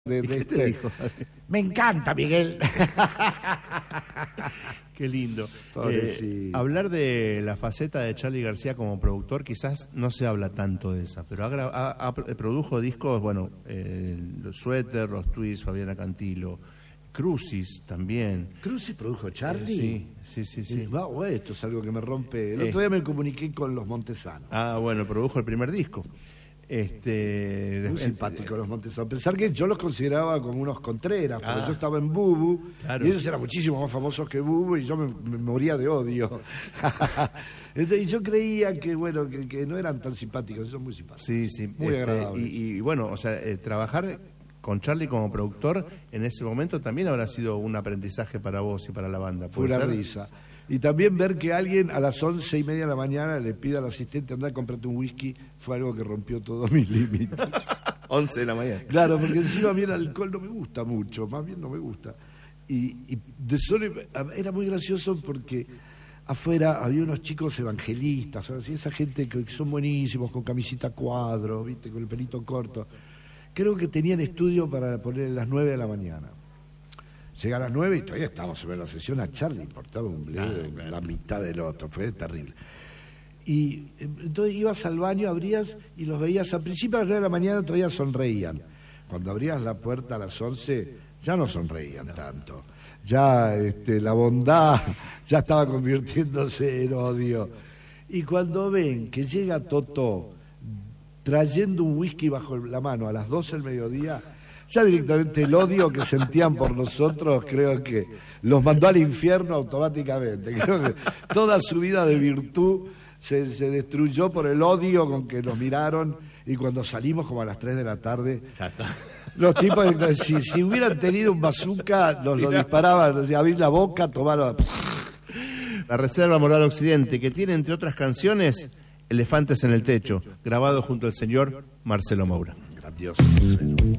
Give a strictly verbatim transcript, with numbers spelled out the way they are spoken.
De, de ¿Qué este... te dijo? Me encanta, Miguel. Qué lindo. Eh, sí. Hablar de la faceta de Charly García como productor, quizás no se habla tanto de esa, pero ha, ha, ha produjo discos, bueno, eh, los Suéter, los Twists, Fabiana Cantilo, Crucis también. ¿Crucis produjo Charly? Eh, sí, sí, sí. sí. Wow, esto es algo que me rompe. El eh. otro día me comuniqué con los Montesanos. Ah, bueno, produjo el primer disco. Este, Muy de, simpáticos los Montesanos. Pensar que yo los consideraba como unos Contreras, porque ah, yo estaba en Bubu, claro. y ellos eran muchísimo más famosos que Bubu, y yo me, me moría de odio. Entonces, y yo creía que, bueno, que, que no eran tan simpáticos, son muy simpáticos. Sí, sí. Muy este, agradables. Y, y bueno, o sea, eh, trabajar con Charly como productor en ese momento también habrá sido un aprendizaje para vos y para la banda. Fue una risa. Y también ver que alguien a las once y media de la mañana le pida al asistente andar a comprarte un whisky fue algo que rompió todos mis límites. once de la mañana. Claro, porque encima a mí el alcohol no me gusta mucho, más bien no me gusta. Y, y de solo, era muy gracioso porque afuera había unos chicos evangelistas, así, esa gente que son buenísimos, con camisita cuadro, ¿viste? Con el pelito corto. Creo que tenían estudio para poner a las nueve de la mañana. Llega a las nueve y todavía estábamos en la sesión. A Charly importaba un bledo, ah, claro. La mitad del otro, fue terrible. Y entonces ibas al baño, abrías y los veías. Al principio a las nueve de la mañana todavía sonreían. Cuando abrías la puerta a las once ya no sonreían no. tanto. Ya este, la bondad ya estaba convirtiéndose en odio. Y cuando ven que llega Totó trayendo un whisky bajo la mano a las doce del mediodía, ya directamente el odio que sentían por nosotros creo que los mandó al infierno automáticamente. Creo que toda su vida de virtud se, se destruyó por el odio con que nos miraron, y cuando salimos como a las tres de la tarde, los tipos, si, si hubieran tenido un bazooka, nos lo disparaban, o sea, abrir la boca, tomaron... La Reserva Moral Occidente, que tiene entre otras canciones Elefantes en el Techo, grabado junto al señor Marcelo Moura. Grandioso.